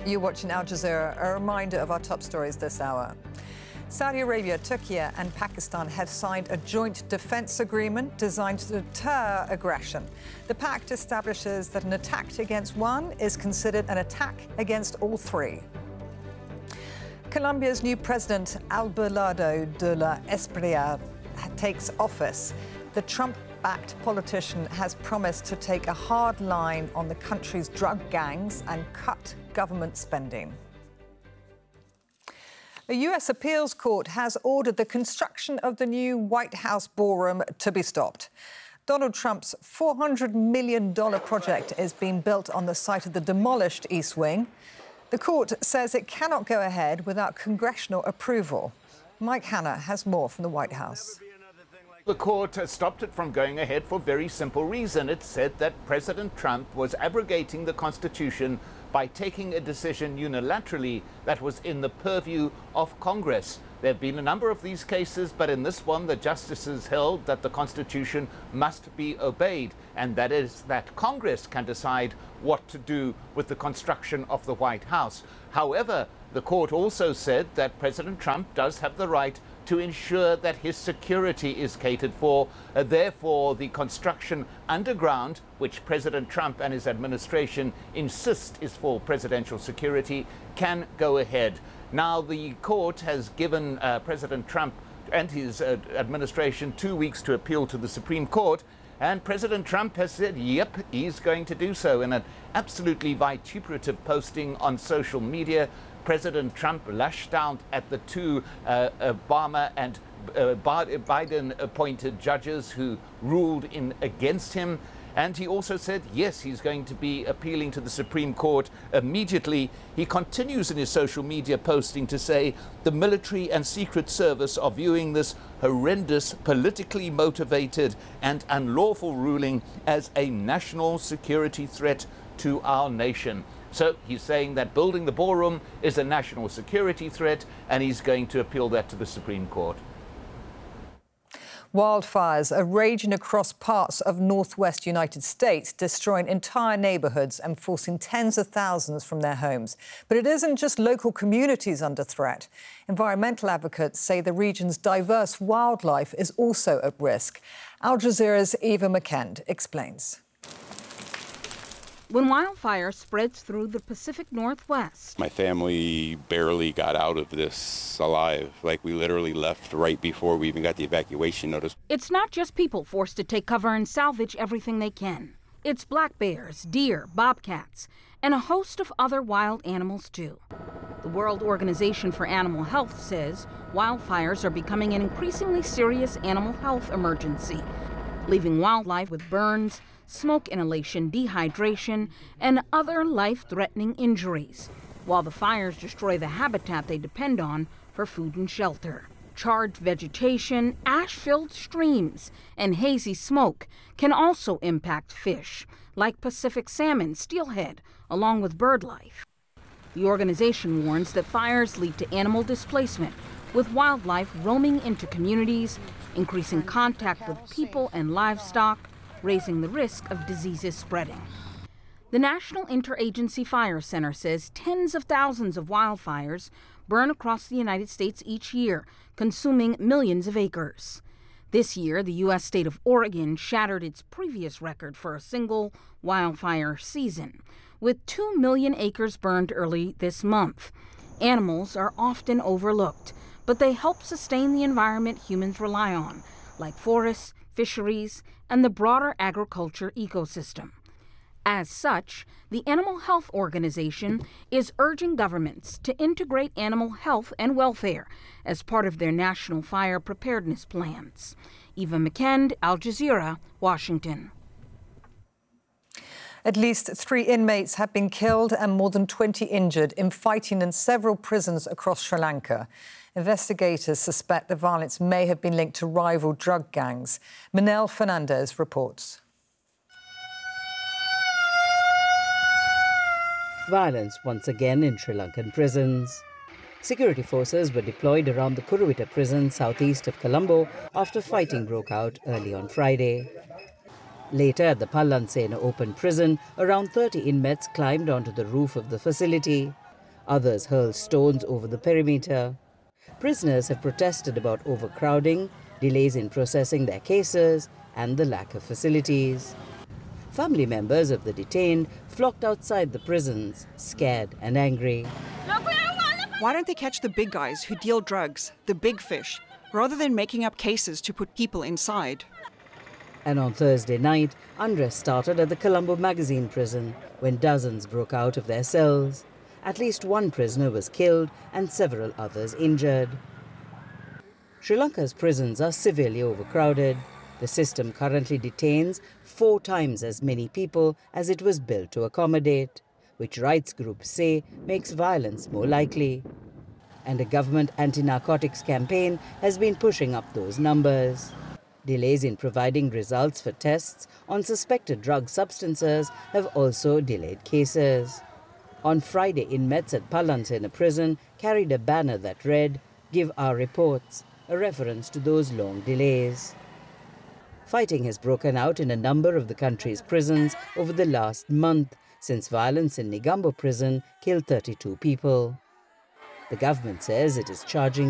You're watching Al Jazeera. A reminder of our top stories this hour. Saudi Arabia, Turkey and Pakistan have signed a joint defence agreement designed to deter aggression. The pact establishes that an attack against one is considered an attack against all three. Colombia's new president, Abelardo de la Espriella, takes office. The Trump-backed politician has promised to take a hard line on the country's drug gangs and cut government spending. A U.S. appeals court has ordered the construction of the new White House ballroom to be stopped. Donald Trump's $400 million project is being built on the site of the demolished East Wing. The court says it cannot go ahead without congressional approval. Mike Hanna has more from the White House. The court has stopped it from going ahead for a very simple reason. It said that President Trump was abrogating the Constitution by taking a decision unilaterally that was in the purview of Congress. There have been a number of these cases, but in this one, the justices held that the Constitution must be obeyed, and that is that Congress can decide what to do with the construction of the White House. However, the court also said that President Trump does have the right to ensure that his security is catered for. Therefore, the construction underground, which President Trump and his administration insist is for presidential security, can go ahead. Now, the court has given President Trump and his administration 2 weeks to appeal to the Supreme Court. And President Trump has said, yep, he's going to do so. In an absolutely vituperative posting on social media, President Trump lashed out at the two Obama and Biden-appointed judges who ruled in against him. And he also said, yes, he's going to be appealing to the Supreme Court immediately. He continues in his social media posting to say the military and Secret Service are viewing this horrendous, politically motivated and unlawful ruling as a national security threat to our nation. So he's saying that building the ballroom is a national security threat, and he's going to appeal that to the Supreme Court. Wildfires are raging across parts of northwest United States, destroying entire neighborhoods and forcing tens of thousands from their homes. But it isn't just local communities under threat. Environmental advocates say the region's diverse wildlife is also at risk. Al Jazeera's Eva McKend explains. When wildfire spreads through the Pacific Northwest, my family barely got out of this alive. Like, we literally left right before we even got the evacuation notice. It's not just people forced to take cover and salvage everything they can. It's black bears, deer, bobcats, and a host of other wild animals, too. The World Organization for Animal Health says wildfires are becoming an increasingly serious animal health emergency, leaving wildlife with burns, smoke inhalation, dehydration, and other life-threatening injuries, while the fires destroy the habitat they depend on for food and shelter. Charred vegetation, ash-filled streams, and hazy smoke can also impact fish, like Pacific salmon, steelhead, along with bird life. The organization warns that fires lead to animal displacement, with wildlife roaming into communities, increasing contact with people and livestock, raising the risk of diseases spreading. The National Interagency Fire Center says tens of thousands of wildfires burn across the United States each year, consuming millions of acres. This year, the U.S. state of Oregon shattered its previous record for a single wildfire season, with 2 million acres burned early this month. Animals are often overlooked, but they help sustain the environment humans rely on, like forests, fisheries, and the broader agriculture ecosystem. As such, the Animal Health Organization is urging governments to integrate animal health and welfare as part of their national fire preparedness plans. Eva McKend, Al Jazeera, Washington. At least 3 inmates have been killed and more than 20 injured in fighting in several prisons across Sri Lanka. Investigators suspect the violence may have been linked to rival drug gangs. Manel Fernandez reports. Violence once again in Sri Lankan prisons. Security forces were deployed around the Kuruvita prison southeast of Colombo after fighting broke out early on Friday. Later, at the Pallansena open prison, around 30 inmates climbed onto the roof of the facility. Others hurl stones over the perimeter. Prisoners have protested about overcrowding, delays in processing their cases, and the lack of facilities. Family members of the detained flocked outside the prisons, scared and angry. Why don't they catch the big guys who deal drugs, the big fish, rather than making up cases to put people inside? And on Thursday night, unrest started at the Colombo Magazine prison when dozens broke out of their cells. At least one prisoner was killed and several others injured. Sri Lanka's prisons are severely overcrowded. The system currently detains 4 times as many people as it was built to accommodate, which rights groups say makes violence more likely. And a government anti-narcotics campaign has been pushing up those numbers. Delays in providing results for tests on suspected drug substances have also delayed cases. On Friday, inmates at Palansena prison carried a banner that read, "Give our reports," a reference to those long delays. Fighting has broken out in a number of the country's prisons over the last month, since violence in Negombo prison killed 32 people. The government says it is charging